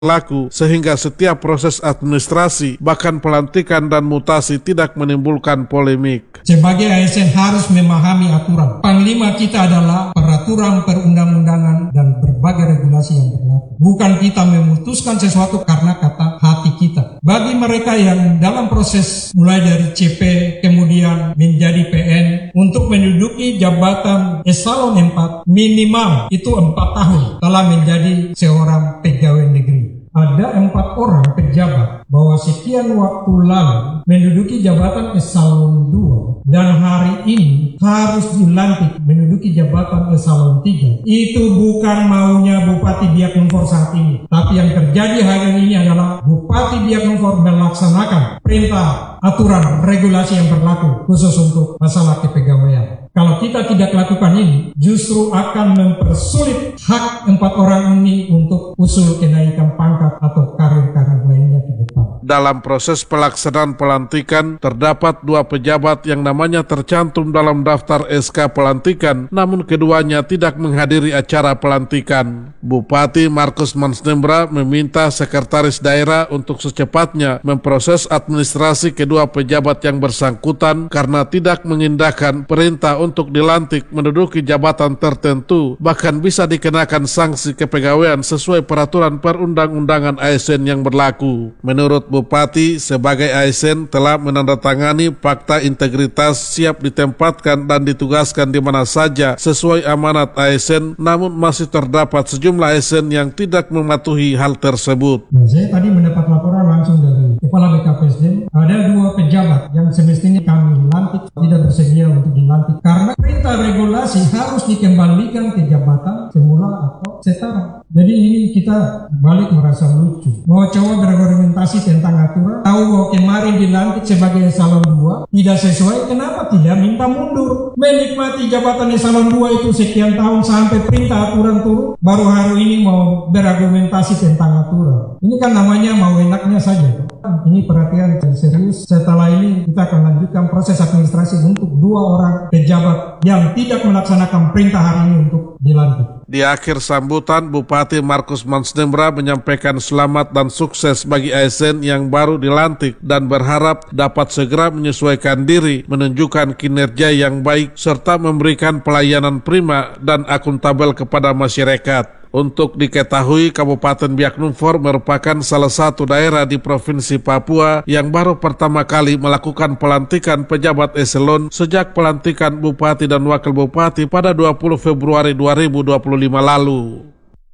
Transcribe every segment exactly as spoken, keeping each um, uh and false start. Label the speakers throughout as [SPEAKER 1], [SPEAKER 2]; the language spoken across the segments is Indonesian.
[SPEAKER 1] berlaku sehingga setiap proses administrasi bahkan pelantikan dan mutasi tidak menimbulkan polemik.
[SPEAKER 2] Sebagai A S N harus memahami aturan. Panglima kita adalah peraturan perundang-undangan dan berbagai regulasi yang berlaku. Bukan kita memutuskan sesuatu karena kata hati kita. Bagi mereka yang dalam proses mulai dari C P kemudian menjadi P N untuk menduduki jabatan eselon empat minimal itu empat tahun telah menjadi seorang pegawai negeri. Ada empat orang pejabat bahwa sekian waktu lalu menduduki jabatan eselon dua dan hari ini harus dilantik menduduki jabatan eselon tiga. Itu bukan maunya Bupati Biak Numfor saat ini, tapi yang terjadi hari ini adalah Bupati Biak Numfor melaksanakan perintah, aturan, regulasi yang berlaku khusus untuk masalah kepegawaian. Kalau kita tidak lakukan ini, justru akan mempersulit hak empat orang ini untuk usul kenaikan pangkat atau karir-karir lainnya ke depan.
[SPEAKER 1] Dalam proses pelaksanaan pelantikan, terdapat dua pejabat yang namanya tercantum dalam daftar S K pelantikan, namun keduanya tidak menghadiri acara pelantikan. Bupati Markus Mansnembra meminta sekretaris daerah untuk secepatnya memproses administrasi kedua pejabat yang bersangkutan karena tidak mengindahkan perintah untuk dilantik menduduki jabatan tertentu, bahkan bisa dikenakan sanksi kepegawaian sesuai peraturan perundang-undangan A S N yang berlaku. Menurut Bupati, sebagai A S N telah menandatangani fakta integritas siap ditempatkan dan ditugaskan di mana saja sesuai amanat A S N, namun masih terdapat sejumlah A S N yang tidak mematuhi hal tersebut.
[SPEAKER 2] Nah, saya tadi mendapat laporan langsung dari Kepala B K P S D M, ada dua pejabat yang semestinya kami lantik tidak bersedia untuk dilantik karena perintah regulasi harus dikembalikan ke jabatan semula atau setara. Jadi ini kita balik merasa lucu. Mau coba berargumentasi tentang aturan, tahu bahwa kemarin dilantik sebagai eselon dua tidak sesuai, kenapa tidak minta mundur? Menikmati jabatan eselon dua itu sekian tahun sampai perintah aturan turun, baru hari ini mau berargumentasi tentang aturan. Ini kan namanya mau enaknya saja. Ini perhatian serius. Setelah ini kita akan lanjutkan proses administrasi untuk dua orang pejabat yang tidak melaksanakan perintah hari ini untuk dilantik.
[SPEAKER 1] Di akhir sambutan, Bupati Markus Mansnembra menyampaikan selamat dan sukses bagi A S N yang baru dilantik dan berharap dapat segera menyesuaikan diri, menunjukkan kinerja yang baik, serta memberikan pelayanan prima dan akuntabel kepada masyarakat. Untuk diketahui, Kabupaten Biak Numfor merupakan salah satu daerah di Provinsi Papua yang baru pertama kali melakukan pelantikan pejabat eselon sejak pelantikan Bupati dan Wakil Bupati pada dua puluh Februari dua ribu dua puluh lima lalu.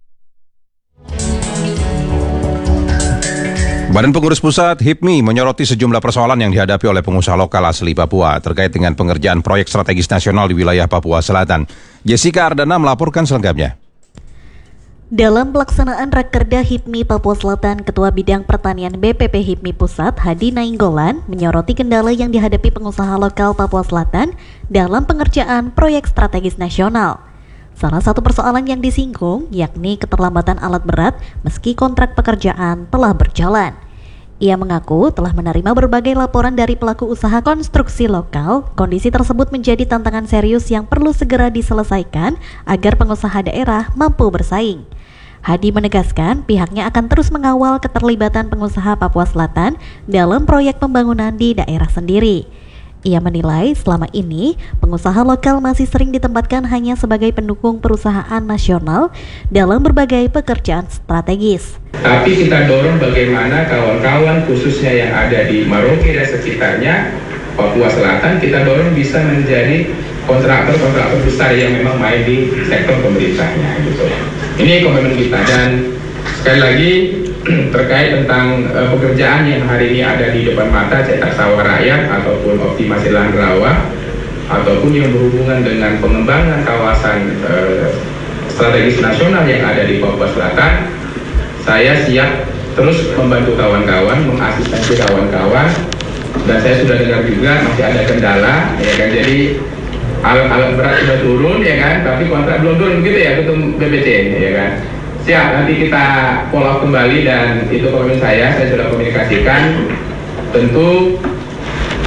[SPEAKER 3] Badan Pengurus Pusat H I P M I menyoroti sejumlah persoalan yang dihadapi oleh pengusaha lokal asli Papua terkait dengan pengerjaan proyek strategis nasional di wilayah Papua Selatan. Jessica Ardana melaporkan selengkapnya.
[SPEAKER 4] Dalam pelaksanaan Rakerda H I P M I Papua Selatan, Ketua Bidang Pertanian B P P H I P M I Pusat, Hadi Nainggolan, menyoroti kendala yang dihadapi pengusaha lokal Papua Selatan dalam pengerjaan proyek strategis nasional. Salah satu persoalan yang disinggung yakni keterlambatan alat berat meski kontrak pekerjaan telah berjalan. Ia mengaku telah menerima berbagai laporan dari pelaku usaha konstruksi lokal. Kondisi tersebut menjadi tantangan serius yang perlu segera diselesaikan agar pengusaha daerah mampu bersaing. Hadi menegaskan pihaknya akan terus mengawal keterlibatan pengusaha Papua Selatan dalam proyek pembangunan di daerah sendiri. Ia menilai selama ini pengusaha lokal masih sering ditempatkan hanya sebagai pendukung perusahaan nasional dalam berbagai pekerjaan strategis.
[SPEAKER 5] Tapi kita dorong bagaimana kawan-kawan khususnya yang ada di Merauke dan sekitarnya Papua Selatan, kita dorong bisa menjadi kontraktor-kontraktor besar yang memang main di sektor pemerintahnya gitu. Ini komitmen kita, dan sekali lagi terkait tentang uh, pekerjaan yang hari ini ada di depan mata, cetak sawah rakyat ataupun optimasi lahan rawa ataupun yang berhubungan dengan pengembangan kawasan uh, strategis nasional yang ada di Papua Selatan, saya siap terus membantu kawan-kawan, mengasistensi kawan-kawan, dan saya sudah dengar juga masih ada kendala, ya kan, jadi alat-alat berat sudah turun, ya kan, tapi kontrak belum turun gitu ya, Ketum B P C, ya kan. Siap, nanti kita follow up kembali dan itu komitmen saya, saya sudah komunikasikan. Tentu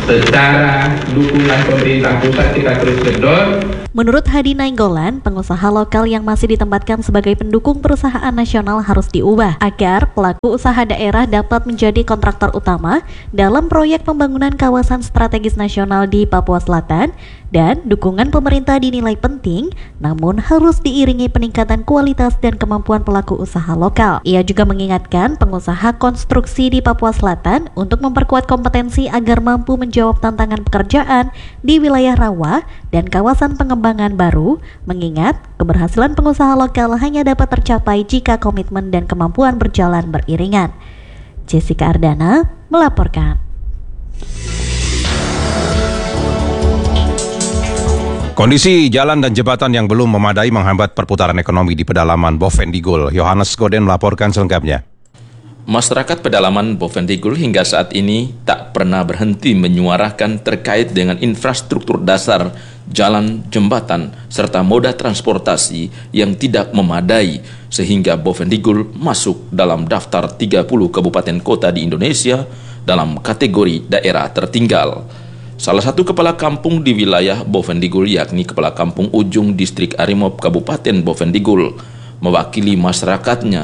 [SPEAKER 5] secara dukungan pemerintah pusat kita terus gedor.
[SPEAKER 4] Menurut Hadi Nainggolan, pengusaha lokal yang masih ditempatkan sebagai pendukung perusahaan nasional harus diubah agar pelaku usaha daerah dapat menjadi kontraktor utama dalam proyek pembangunan kawasan strategis nasional di Papua Selatan, dan dukungan pemerintah dinilai penting, namun harus diiringi peningkatan kualitas dan kemampuan pelaku usaha lokal. Ia juga mengingatkan pengusaha konstruksi di Papua Selatan untuk memperkuat kompetensi agar mampu menjawab tantangan pekerjaan di wilayah rawa dan kawasan pengembangan baru, mengingat keberhasilan pengusaha lokal hanya dapat tercapai jika komitmen dan kemampuan berjalan beriringan. Jessica Ardana melaporkan.
[SPEAKER 3] Kondisi jalan dan jembatan yang belum memadai menghambat perputaran ekonomi di pedalaman Bovendigul. Yohanes Goden melaporkan selengkapnya.
[SPEAKER 6] Masyarakat pedalaman Bovendigul hingga saat ini tak pernah berhenti menyuarakan terkait dengan infrastruktur dasar, jalan, jembatan, serta moda transportasi yang tidak memadai, sehingga Bovendigul masuk dalam daftar tiga puluh kabupaten kota di Indonesia dalam kategori daerah tertinggal. Salah satu kepala kampung di wilayah Bovendigul, yakni Kepala Kampung Ujung Distrik Arimop Kabupaten Bovendigul, mewakili masyarakatnya.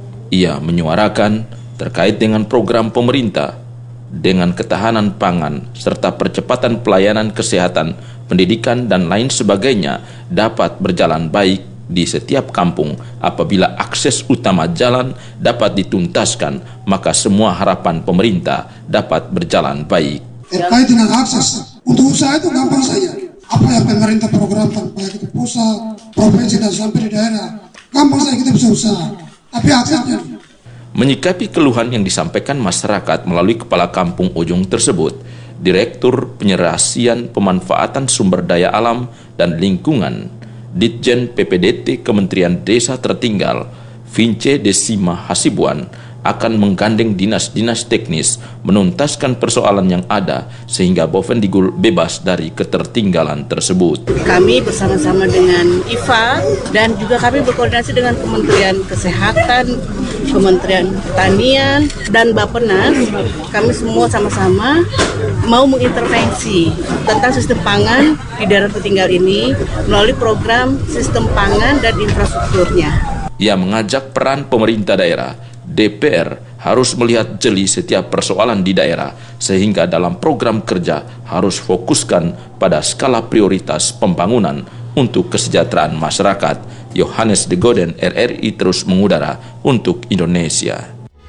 [SPEAKER 6] Ia menyuarakan terkait dengan program pemerintah dengan ketahanan pangan serta percepatan pelayanan kesehatan, pendidikan, dan lain sebagainya dapat berjalan baik di setiap kampung. Apabila akses utama jalan dapat dituntaskan, maka semua harapan pemerintah dapat berjalan baik.
[SPEAKER 7] Terkait dengan akses untuk usaha itu gampang saja. Apa yang pemerintah programkan, baik itu pusat, provinsi, dan sampai di daerah, gampang saja kita bisa usaha. Tapi aksesnya.
[SPEAKER 6] Menyikapi keluhan yang disampaikan masyarakat melalui Kepala Kampung Ujung tersebut, Direktur Penyerasian Pemanfaatan Sumber Daya Alam dan Lingkungan Ditjen P P D T Kementerian Desa Tertinggal, Vince Desima Hasibuan, akan menggandeng dinas-dinas teknis menuntaskan persoalan yang ada sehingga Bovendigul bebas dari ketertinggalan tersebut.
[SPEAKER 8] Kami bersama-sama dengan I F A dan juga kami berkoordinasi dengan Kementerian Kesehatan, Kementerian Pertanian, dan Bappenas. Kami semua sama-sama mau mengintervensi tentang sistem pangan di daerah tertinggal ini melalui program sistem pangan dan infrastrukturnya.
[SPEAKER 6] Ia mengajak peran pemerintah daerah, D P R harus melihat jeli setiap persoalan di daerah, sehingga dalam program kerja harus fokuskan pada skala prioritas pembangunan untuk kesejahteraan masyarakat. Yohanes de Goden, R R I terus mengudara untuk Indonesia.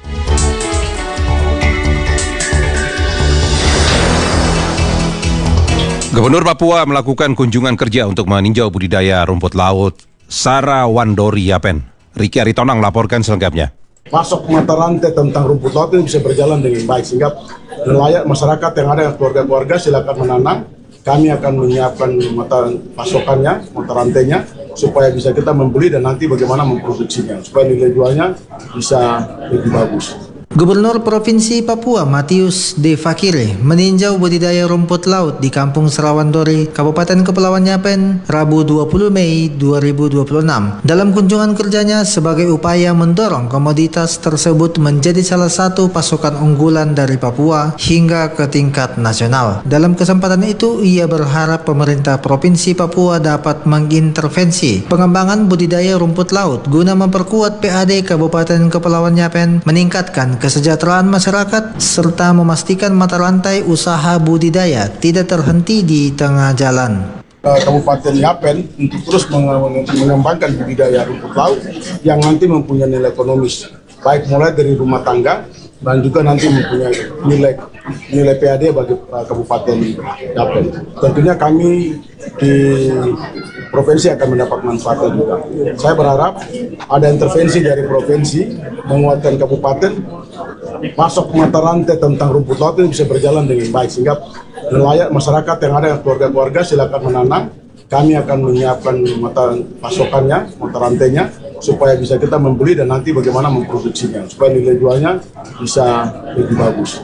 [SPEAKER 3] Gubernur Papua melakukan kunjungan kerja untuk meninjau budidaya rumput laut Sarawandori Yapen. Riki Aritonang laporkan selengkapnya.
[SPEAKER 9] Masuk mata rantai tentang rumput laut ini bisa berjalan dengan baik, sehingga nelayan masyarakat yang ada keluarga-keluarga silakan menanam. Kami akan menyiapkan mata pasokannya, mata rantainya, supaya bisa kita membeli dan nanti bagaimana memproduksinya supaya nilai jualnya bisa lebih bagus.
[SPEAKER 10] Gubernur Provinsi Papua Matius De Fakire meninjau budidaya rumput laut di Kampung Sarawandori, Kabupaten Kepulauan Yapen, Rabu dua puluh Mei dua ribu dua puluh enam. Dalam kunjungan kerjanya sebagai upaya mendorong komoditas tersebut menjadi salah satu pasokan unggulan dari Papua hingga ke tingkat nasional. Dalam kesempatan itu, ia berharap pemerintah Provinsi Papua dapat mengintervensi pengembangan budidaya rumput laut guna memperkuat P A D Kabupaten Kepulauan Yapen, meningkatkan kesejahteraan masyarakat, serta memastikan mata rantai usaha budidaya tidak terhenti di tengah jalan.
[SPEAKER 9] Kabupaten Yapen untuk terus mengembangkan budidaya rumput laut yang nanti mempunyai nilai ekonomis, baik mulai dari rumah tangga dan juga nanti mempunyai nilai nilai P A D bagi Kabupaten Yapen. Tentunya kami di provinsi akan mendapat manfaatnya juga. Saya berharap ada intervensi dari provinsi menguatkan kabupaten, masuk mata rantai tentang rumput laut ini bisa berjalan dengan baik, sehingga nelayan masyarakat yang ada keluarga-keluarga silakan menanam. Kami akan menyiapkan mata pasokannya, mata rantainya, supaya bisa kita membeli dan nanti bagaimana memproduksinya supaya nilai jualnya bisa lebih bagus.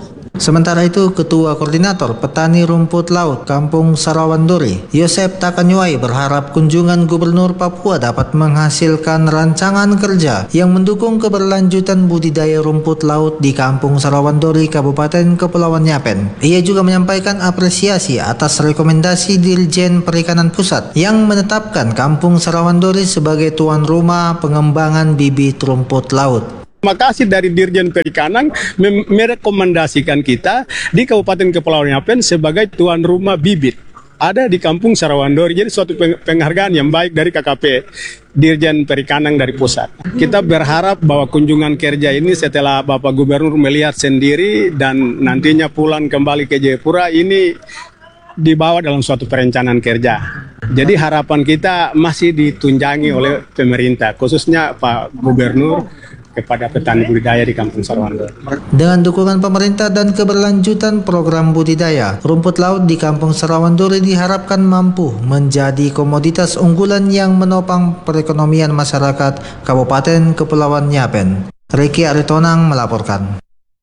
[SPEAKER 10] Sementara itu, Ketua Koordinator Petani Rumput Laut Kampung Sarawandori, Yosep Takanyuai, berharap kunjungan Gubernur Papua dapat menghasilkan rancangan kerja yang mendukung keberlanjutan budidaya rumput laut di Kampung Sarawandori, Kabupaten Kepulauan Yapen. Ia juga menyampaikan apresiasi atas rekomendasi Dirjen Perikanan Pusat yang menetapkan Kampung Sarawandori sebagai tuan rumah pengembangan bibit rumput laut.
[SPEAKER 11] Terima kasih dari Dirjen Perikanan merekomendasikan kita di Kabupaten Kepulauan Yapen sebagai tuan rumah bibit. Ada di Kampung Sarawandori, jadi suatu penghargaan yang baik dari K K P Dirjen Perikanan dari pusat. Kita berharap bahwa kunjungan kerja ini setelah Bapak Gubernur melihat sendiri dan nantinya pulang kembali ke Jayapura ini dibawa dalam suatu perencanaan kerja. Jadi harapan kita masih ditunjangi oleh pemerintah, khususnya Pak Gubernur kepada petani budidaya di Kampung Sarawandori.
[SPEAKER 10] Dengan dukungan pemerintah dan keberlanjutan program budidaya, rumput laut di Kampung Sarawandori diharapkan mampu menjadi komoditas unggulan yang menopang perekonomian masyarakat Kabupaten Kepulauan Yapen. Ricky Aritonang melaporkan.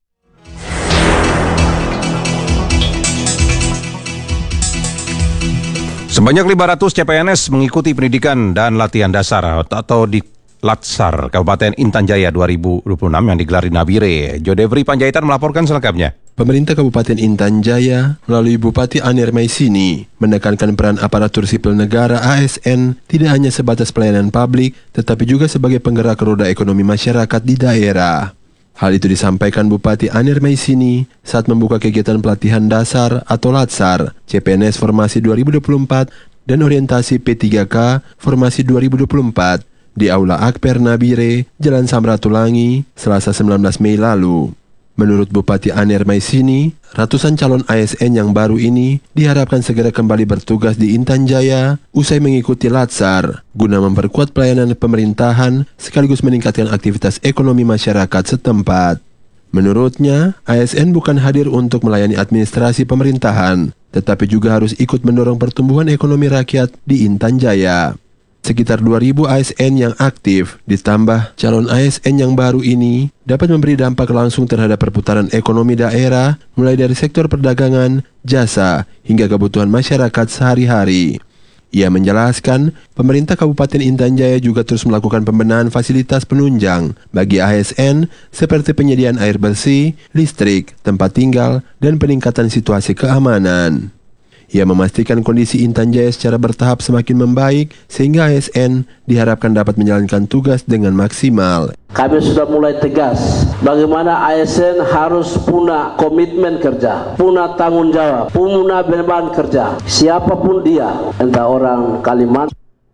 [SPEAKER 3] Sebanyak lima ratus C P N S mengikuti pendidikan dan latihan dasar atau di Latsar Kabupaten Intan Jaya dua ribu dua puluh enam yang digelar di Nabire. Jodevri Panjaitan melaporkan selengkapnya.
[SPEAKER 12] Pemerintah Kabupaten Intan Jaya melalui Bupati Anir Maisini menekankan peran aparatur sipil negara A S N tidak hanya sebatas pelayanan publik, tetapi juga sebagai penggerak roda ekonomi masyarakat di daerah. Hal itu disampaikan Bupati Anir Maisini saat membuka kegiatan pelatihan dasar atau Latsar, C P N S Formasi dua ribu dua puluh empat dan Orientasi P tiga K Formasi dua ribu dua puluh empat di Aula Akper Nabire, Jalan Samratulangi, Selasa sembilan belas Mei lalu. Menurut Bupati Anir Maisini, ratusan calon A S N yang baru ini diharapkan segera kembali bertugas di Intan Jaya usai mengikuti Latsar guna memperkuat pelayanan pemerintahan sekaligus meningkatkan aktivitas ekonomi masyarakat setempat. Menurutnya, A S N bukan hadir untuk melayani administrasi pemerintahan, tetapi juga harus ikut mendorong pertumbuhan ekonomi rakyat di Intan Jaya. Sekitar dua ribu A S N yang aktif, ditambah calon A S N yang baru ini dapat memberi dampak langsung terhadap perputaran ekonomi daerah, mulai dari sektor perdagangan, jasa, hingga kebutuhan masyarakat sehari-hari. Ia menjelaskan, pemerintah Kabupaten Intan Jaya juga terus melakukan pembenahan fasilitas penunjang bagi A S N seperti penyediaan air bersih, listrik, tempat tinggal, dan peningkatan situasi keamanan. Ia memastikan kondisi Intan Jaya secara bertahap semakin membaik sehingga A S N diharapkan dapat menjalankan tugas dengan maksimal.
[SPEAKER 13] Kami sudah mulai tegas bagaimana A S N harus punya komitmen kerja, punya tanggung jawab, punya beban kerja. Siapapun dia, entah orang Kalimantan.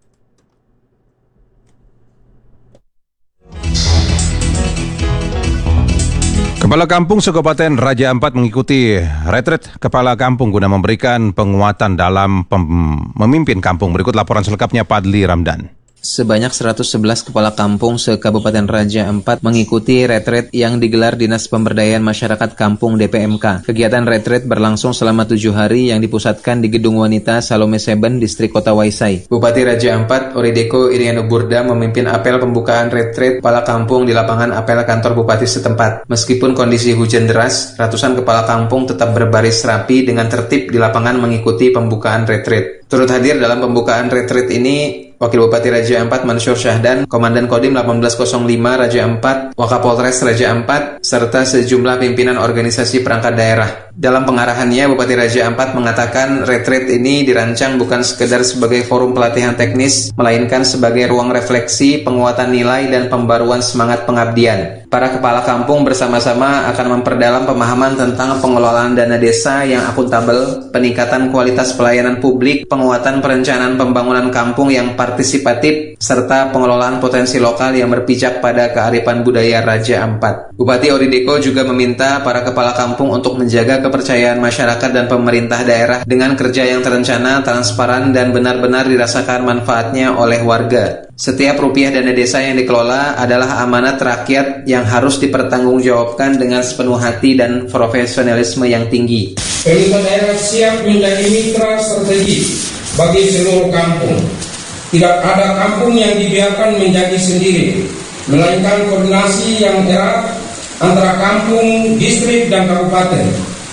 [SPEAKER 3] Kepala Kampung Kabupaten Raja Ampat mengikuti retret Kepala Kampung guna memberikan penguatan dalam memimpin kampung. Berikut laporan selengkapnya Padli Ramdan.
[SPEAKER 14] Sebanyak seratus sebelas kepala kampung se-Kabupaten Raja Ampat mengikuti retret yang digelar Dinas Pemberdayaan Masyarakat Kampung D P M K. Kegiatan retret berlangsung selama tujuh hari yang dipusatkan di Gedung Wanita Salome Seben, Distrik Kota Waisai. Bupati Raja Ampat, Orideko Iriano Burda, memimpin apel pembukaan retret kepala kampung di lapangan apel kantor Bupati setempat. Meskipun kondisi hujan deras, ratusan kepala kampung tetap berbaris rapi dengan tertib di lapangan mengikuti pembukaan retret. Turut hadir dalam pembukaan retret ini Wakil Bupati Raja Ampat Mansur Syahdan, Komandan Kodim delapan belas nol lima Raja Ampat, Wakapolres Raja Ampat, serta sejumlah pimpinan organisasi perangkat daerah. Dalam pengarahannya, Bupati Raja Ampat mengatakan retret ini dirancang bukan sekedar sebagai forum pelatihan teknis, melainkan sebagai ruang refleksi, penguatan nilai, dan pembaruan semangat pengabdian. Para kepala kampung bersama-sama akan memperdalam pemahaman tentang pengelolaan dana desa yang akuntabel, peningkatan kualitas pelayanan publik, penguatan perencanaan pembangunan kampung yang partisipatif, serta pengelolaan potensi lokal yang berpijak pada kearifan budaya Raja Ampat. Bupati Orideko juga meminta para kepala kampung untuk menjaga kepercayaan masyarakat dan pemerintah daerah dengan kerja yang terencana, transparan, dan benar-benar dirasakan manfaatnya oleh warga. Setiap rupiah dana desa yang dikelola adalah amanat rakyat yang harus dipertanggungjawabkan dengan sepenuh hati dan profesionalisme yang tinggi.
[SPEAKER 2] Pemerintah daerah siap menjadi mitra strategis bagi seluruh kampung. Tidak ada kampung yang dibiarkan menjadi sendiri, melainkan koordinasi yang erat antara kampung, distrik, dan kabupaten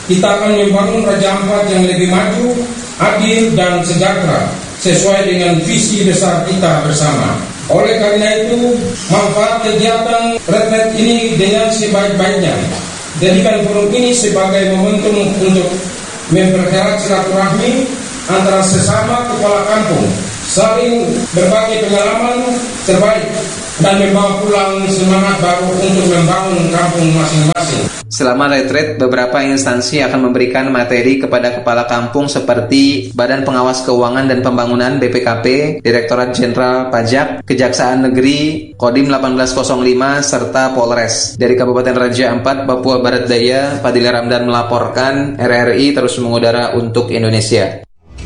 [SPEAKER 2] Kita akan membangun Raja Ampat yang lebih maju, adil, dan sejahtera sesuai dengan visi besar kita bersama. Oleh karena itu, manfaat kegiatan retret ini dengan sebaik-baiknya. Jadikan forum ini sebagai momentum untuk mempererat silaturahmi antara sesama kepala kampung, saling berbagi pengalaman terbaik, dan membawa pulang semangat baru untuk membangun kampung masing-masing.
[SPEAKER 14] Selama retret, beberapa instansi akan memberikan materi kepada kepala kampung seperti Badan Pengawas Keuangan dan Pembangunan B P K P, Direktorat Jenderal Pajak, Kejaksaan Negeri, Kodim delapan belas nol lima, serta Polres. Dari Kabupaten Raja Ampat, Papua Barat Daya, Fadil Ramdan melaporkan, R R I terus mengudara untuk Indonesia.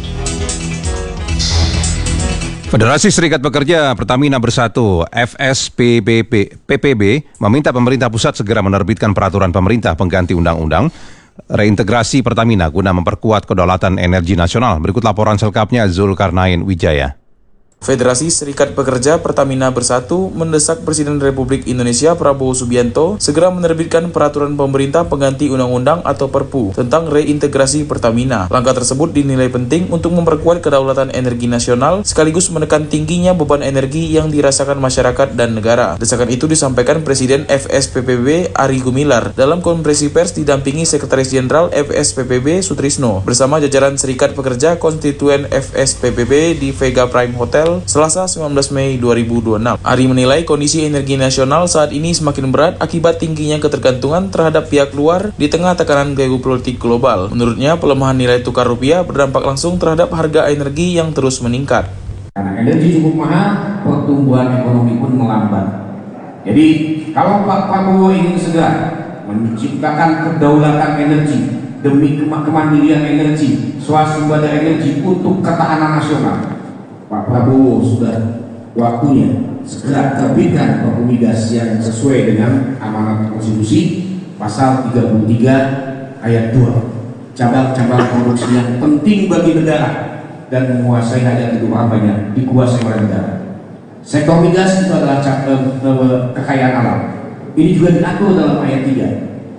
[SPEAKER 3] Federasi Serikat Pekerja Pertamina Bersatu F S P B B P P B meminta pemerintah pusat segera menerbitkan peraturan pemerintah pengganti undang-undang reintegrasi Pertamina guna memperkuat kedaulatan energi nasional. Berikut laporan selengkapnya Zulkarnain Wijaya.
[SPEAKER 15] Federasi Serikat Pekerja Pertamina Bersatu mendesak Presiden Republik Indonesia Prabowo Subianto segera menerbitkan peraturan pemerintah pengganti undang-undang atau Perpu tentang reintegrasi Pertamina. Langkah tersebut dinilai penting untuk memperkuat kedaulatan energi nasional sekaligus menekan tingginya beban energi yang dirasakan masyarakat dan negara. Desakan itu disampaikan Presiden F S P P B Ari Gumilar dalam konferensi pers didampingi Sekretaris Jenderal F S P P B Sutrisno bersama jajaran Serikat Pekerja Konstituen F S P P B di Vega Prime Hotel Selasa sembilan belas Mei dua ribu dua puluh enam. Ari menilai kondisi energi nasional saat ini semakin berat akibat tingginya ketergantungan terhadap pihak luar di tengah tekanan geopolitik global. Menurutnya, pelemahan nilai tukar rupiah berdampak langsung terhadap harga energi yang terus meningkat.
[SPEAKER 16] Karena energi cukup mahal, pertumbuhan ekonomi pun melambat. Jadi, kalau Pak Prabowo ingin segera menciptakan kedaulatan energi demi kemandirian energi, swasembada energi untuk ketahanan nasional, Pak Prabowo sudah waktunya segera terbitkan Perpu Migas yang sesuai dengan amanat konstitusi pasal tiga puluh tiga ayat dua, cabang-cabang produksi yang penting bagi negara dan menguasai hajat hidup hambanya dikuasai oleh negara. Sektor migas itu adalah kekayaan alam. Ini juga diatur dalam ayat tiga.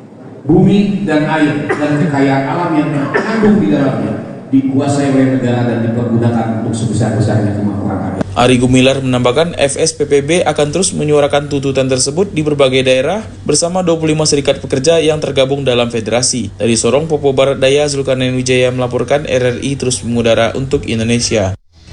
[SPEAKER 16] Bumi dan air dan kekayaan alam yang terkandung di dalamnya dikuasai oleh negara dan dipergunakan untuk sebesar-besarnya kemampuan rakyat.
[SPEAKER 15] Ari Gumilar menambahkan F S P P B akan terus menyuarakan tuntutan tersebut di berbagai daerah bersama dua puluh lima serikat pekerja yang tergabung dalam federasi. Dari Sorong, Papua Barat Daya, Zulkarnain Wijaya melaporkan R R I terus mengudara untuk Indonesia.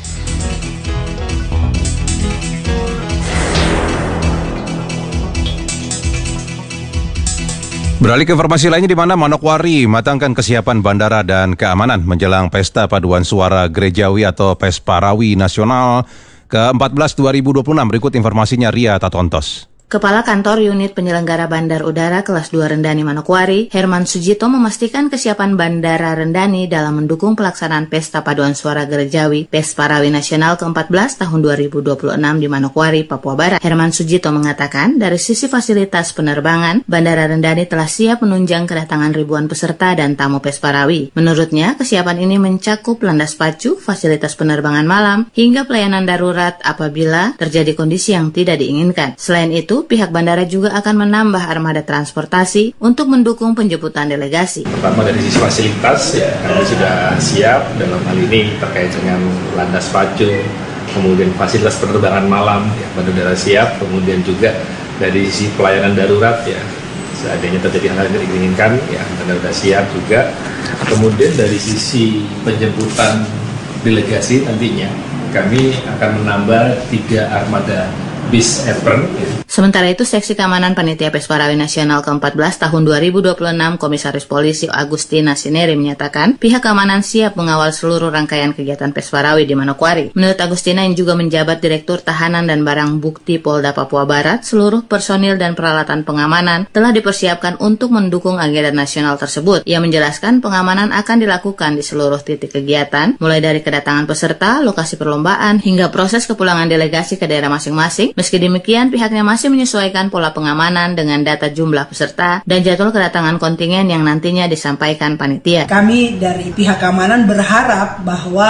[SPEAKER 3] Beralih ke informasi lainnya, di mana Manokwari matangkan kesiapan bandara dan keamanan menjelang Pesta Paduan Suara Gerejawi atau Pesparawi Nasional ke empat belas dua ribu dua puluh enam. Berikut informasinya Ria Tatontos.
[SPEAKER 17] Kepala Kantor Unit Penyelenggara Bandar Udara Kelas dua Rendani Manokwari, Herman Sujito memastikan kesiapan Bandara Rendani dalam mendukung pelaksanaan Pesta Paduan Suara Gerejawi Pesparawi Nasional ke empat belas tahun dua ribu dua puluh enam di Manokwari, Papua Barat. Herman Sujito mengatakan, dari sisi fasilitas penerbangan, Bandara Rendani telah siap menunjang kedatangan ribuan peserta dan tamu Pesparawi. Menurutnya, kesiapan ini mencakup landas pacu, fasilitas penerbangan malam, hingga pelayanan darurat apabila terjadi kondisi yang tidak diinginkan. Selain itu, pihak bandara juga akan menambah armada transportasi untuk mendukung penjemputan delegasi.
[SPEAKER 18] Pertama dari sisi fasilitas, ya kami sudah siap dalam hal ini terkait dengan landas pacu, kemudian fasilitas penerbangan malam, ya, bandara siap, kemudian juga dari sisi pelayanan darurat, ya seandainya terjadi hal yang diinginkan, ya bandara siap juga. Kemudian dari sisi penjemputan delegasi nantinya kami akan menambah tiga armada bis apron.
[SPEAKER 17] Sementara itu, Seksi Keamanan Panitia Pesparawi Nasional ke empat belas tahun dua ribu dua puluh enam, Komisaris Polisi Agustina Sineri menyatakan pihak keamanan siap mengawal seluruh rangkaian kegiatan Pesparawi di Manokwari. Menurut Agustina yang juga menjabat Direktur Tahanan dan Barang Bukti Polda Papua Barat, seluruh personil dan peralatan pengamanan telah dipersiapkan untuk mendukung agenda nasional tersebut. Ia menjelaskan pengamanan akan dilakukan di seluruh titik kegiatan, mulai dari kedatangan peserta, lokasi perlombaan, hingga proses kepulangan delegasi ke daerah masing-masing. Meski demikian, pihaknya masih menyesuaikan pola pengamanan dengan data jumlah peserta dan jadwal kedatangan kontingen yang nantinya disampaikan panitia.
[SPEAKER 19] Kami dari pihak keamanan berharap bahwa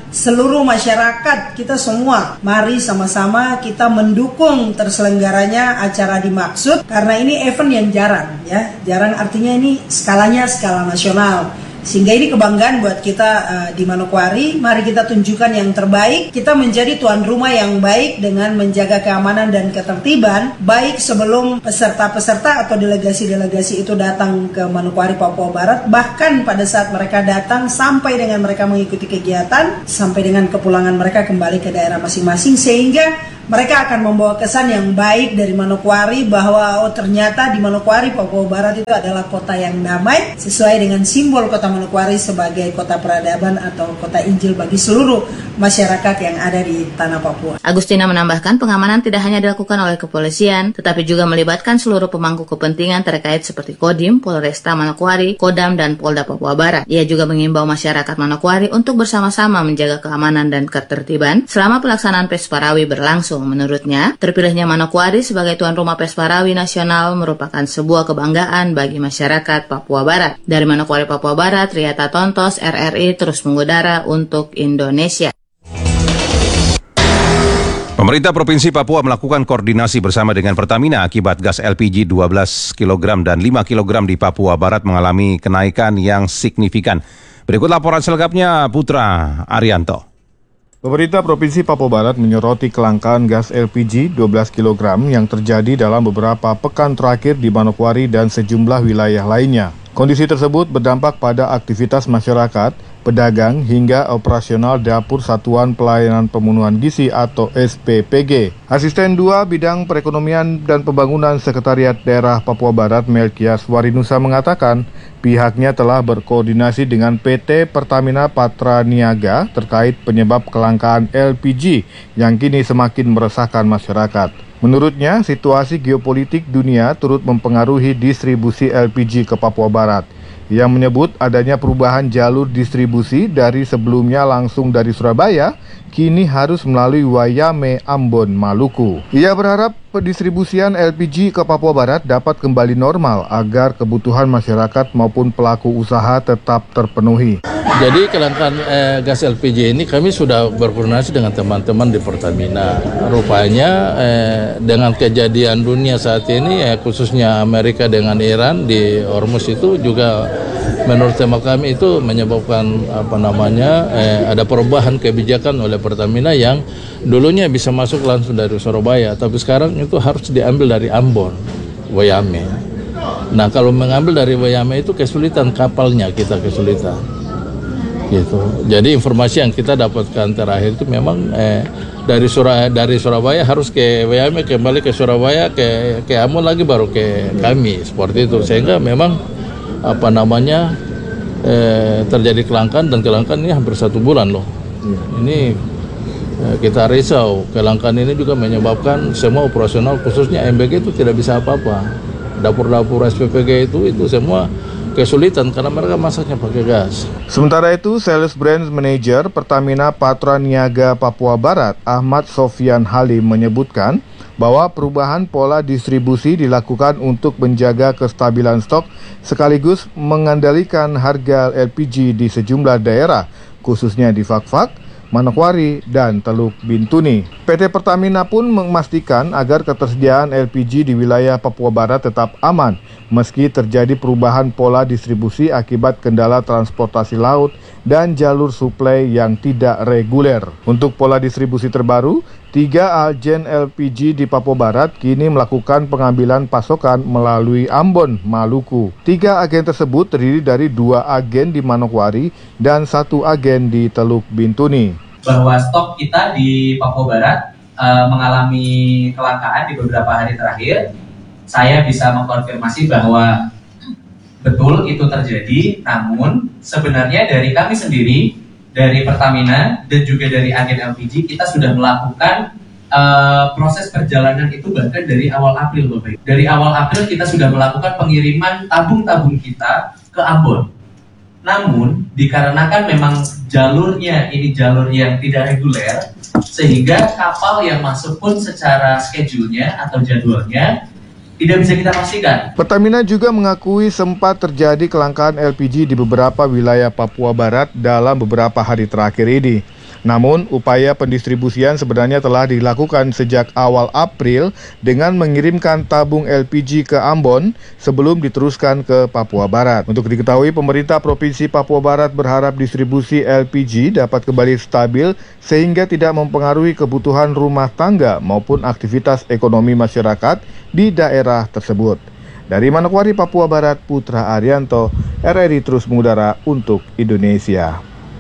[SPEAKER 19] seluruh masyarakat kita semua, mari sama-sama kita mendukung terselenggaranya acara dimaksud, karena ini event yang jarang ya, jarang artinya ini skalanya skala nasional. Sehingga ini kebanggaan buat kita uh, di Manokwari. Mari kita tunjukkan yang terbaik. Kita menjadi tuan rumah yang baik dengan menjaga keamanan dan ketertiban, baik sebelum peserta-peserta atau delegasi-delegasi itu datang ke Manokwari, Papua Barat, bahkan pada saat mereka datang sampai dengan mereka mengikuti kegiatan, sampai dengan kepulangan mereka kembali ke daerah masing-masing, sehingga mereka akan membawa kesan yang baik dari Manokwari bahwa oh ternyata di Manokwari, Papua Barat itu adalah kota yang damai, sesuai dengan simbol kota Manokwari sebagai kota peradaban atau kota Injil bagi seluruh masyarakat yang ada di tanah Papua.
[SPEAKER 17] Agustina menambahkan pengamanan tidak hanya dilakukan oleh kepolisian, tetapi juga melibatkan seluruh pemangku kepentingan terkait seperti Kodim, Polresta Manokwari, Kodam, dan Polda Papua Barat. Ia juga mengimbau masyarakat Manokwari untuk bersama-sama menjaga keamanan dan ketertiban selama pelaksanaan Pes Parawi berlangsung. Menurutnya, terpilihnya Manokwari sebagai tuan rumah Pes Parawi Nasional merupakan sebuah kebanggaan bagi masyarakat Papua Barat. Dari Manokwari, Papua Barat, Riata Tontos, R R I terus mengudara untuk Indonesia.
[SPEAKER 3] Pemerintah Provinsi Papua melakukan koordinasi bersama dengan Pertamina akibat gas L P G dua belas kilogram dan lima kilogram di Papua Barat mengalami kenaikan yang signifikan. Berikut laporan selengkapnya Putra Arianto.
[SPEAKER 20] Pemerintah Provinsi Papua Barat menyoroti kelangkaan gas L P G dua belas kilogram yang terjadi dalam beberapa pekan terakhir di Manokwari dan sejumlah wilayah lainnya. Kondisi tersebut berdampak pada aktivitas masyarakat, pedagang, hingga operasional Dapur Satuan Pelayanan Pemenuhan Gizi atau S P P G. Asisten dua Bidang Perekonomian dan Pembangunan Sekretariat Daerah Papua Barat Melkias Warinusa mengatakan pihaknya telah berkoordinasi dengan P T Pertamina Patra Niaga terkait penyebab kelangkaan L P G yang kini semakin meresahkan masyarakat. Menurutnya, situasi geopolitik dunia turut mempengaruhi distribusi L P G ke Papua Barat. Ia menyebut adanya perubahan jalur distribusi dari sebelumnya langsung dari Surabaya, kini harus melalui Wayame, Ambon, Maluku. Ia berharap pendistribusian L P G ke Papua Barat dapat kembali normal agar kebutuhan masyarakat maupun pelaku usaha tetap terpenuhi.
[SPEAKER 21] Jadi kelangkaan eh, gas L P G ini kami sudah berkoordinasi dengan teman-teman di Pertamina. Rupanya eh, dengan kejadian dunia saat ini, eh, khususnya Amerika dengan Iran di Hormuz itu juga menurut tema kami itu menyebabkan apa namanya eh, ada perubahan kebijakan oleh Pertamina yang dulunya bisa masuk langsung dari Surabaya, tapi sekarang itu harus diambil dari Ambon, Wayame. Nah kalau mengambil dari Wayame itu kesulitan kapalnya, kita kesulitan. Gitu. Jadi informasi yang kita dapatkan terakhir itu memang eh, dari Surabaya, dari Surabaya harus ke Wayame, kembali ke Surabaya, ke ke Ambon lagi baru ke kami, seperti itu. Sehingga memang apa namanya eh, terjadi kelangkaan, dan kelangkaan ini hampir satu bulan loh. Ini eh, kita risau, kelangkaan ini juga menyebabkan semua operasional khususnya M B G itu tidak bisa apa-apa. Dapur-dapur S P P G itu itu semua kesulitan karena mereka masaknya pakai gas.
[SPEAKER 20] Sementara itu, Sales Branch Manager Pertamina Patra Niaga Papua Barat, Ahmad Sofian Halim menyebutkan bahwa perubahan pola distribusi dilakukan untuk menjaga kestabilan stok sekaligus mengendalikan harga L P G di sejumlah daerah, khususnya di Fakfak, Manokwari, dan Teluk Bintuni. P T Pertamina pun memastikan agar ketersediaan L P G di wilayah Papua Barat tetap aman, meski terjadi perubahan pola distribusi akibat kendala transportasi laut dan jalur suplai yang tidak reguler. Untuk pola distribusi terbaru, tiga agen L P G di Papua Barat kini melakukan pengambilan pasokan melalui Ambon, Maluku. Tiga agen tersebut terdiri dari dua agen di Manokwari dan satu agen di Teluk Bintuni.
[SPEAKER 22] Bahwa stok kita di Papua Barat uh, mengalami kelangkaan di beberapa hari terakhir. Saya bisa mengkonfirmasi bahwa betul itu terjadi, namun sebenarnya dari kami sendiri, dari Pertamina dan juga dari agen L P G, kita sudah melakukan uh, proses perjalanan itu bahkan dari awal April, Bapak. Dari awal April kita sudah melakukan pengiriman tabung-tabung kita ke Ambon. Namun dikarenakan memang jalurnya ini jalur yang tidak reguler, sehingga kapal yang masuk pun secara schedule-nya atau jadwalnya tidak bisa kita pastikan.
[SPEAKER 20] Pertamina juga mengakui sempat terjadi kelangkaan L P G di beberapa wilayah Papua Barat dalam beberapa hari terakhir ini. Namun, upaya pendistribusian sebenarnya telah dilakukan sejak awal April dengan mengirimkan tabung L P G ke Ambon sebelum diteruskan ke Papua Barat. Untuk diketahui, pemerintah Provinsi Papua Barat berharap distribusi L P G dapat kembali stabil sehingga tidak mempengaruhi kebutuhan rumah tangga maupun aktivitas ekonomi masyarakat di daerah tersebut. Dari Manokwari, Papua Barat, Putra Arianto, R R I terus mengudara untuk Indonesia.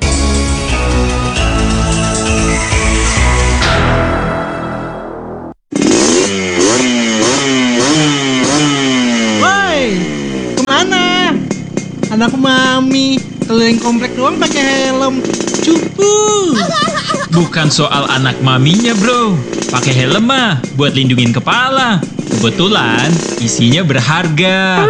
[SPEAKER 1] Kemana? Anak mami keliling komplek doang pakai helm. Cupu.
[SPEAKER 5] Bukan soal anak maminya, bro. Pakai helm mah buat lindungin kepala. Kebetulan isinya berharga.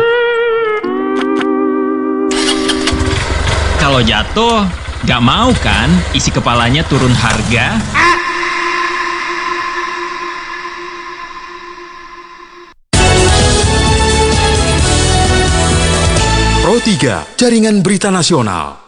[SPEAKER 5] Kalau jatuh, gak mau kan isi kepalanya turun harga?
[SPEAKER 23] Pro tiga, Jaringan Berita Nasional.